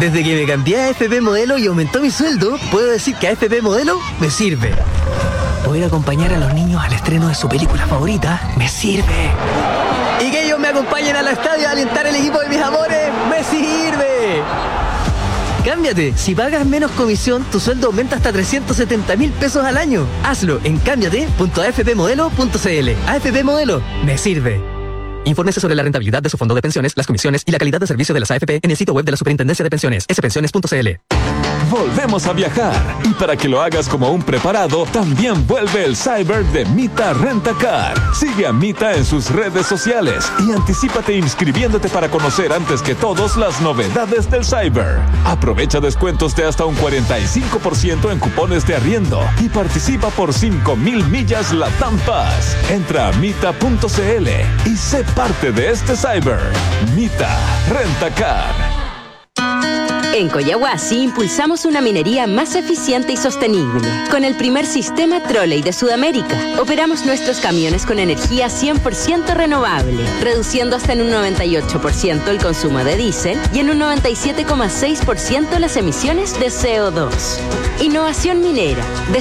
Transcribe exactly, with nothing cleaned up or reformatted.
Desde que me cambié a A F P Modelo y aumentó mi sueldo, puedo decir que A F P Modelo me sirve. Poder acompañar a los niños al estreno de su película favorita me sirve. Y que ellos me acompañen al estadio a alentar el equipo de mis amores me sirve. Cámbiate. Si pagas menos comisión, tu sueldo aumenta hasta trescientos setenta mil pesos al año. Hazlo en cámbiate punto a f p modelo punto c l. A F P Modelo me sirve. Infórmese sobre la rentabilidad de su fondo de pensiones, las comisiones y la calidad de servicio de las A F P en el sitio web de la Superintendencia de Pensiones, s pensiones punto c l. Volvemos a viajar y para que lo hagas como un preparado, también vuelve el Cyber de Mita Rentacar. Sigue a Mita en sus redes sociales y anticípate inscribiéndote para conocer antes que todos las novedades del Cyber. Aprovecha descuentos de hasta un cuarenta y cinco por ciento en cupones de arriendo y participa por cinco mil millas Latam Pass. Entra a mita punto c l y sé parte de este Cyber. Mita Rentacar. En Coyahuasi impulsamos una minería más eficiente y sostenible. Con el primer sistema Trolley de Sudamérica, operamos nuestros camiones con energía cien por ciento renovable, reduciendo hasta en un noventa y ocho por ciento el consumo de diésel y en un noventa y siete coma seis por ciento las emisiones de C O dos. Innovación minera.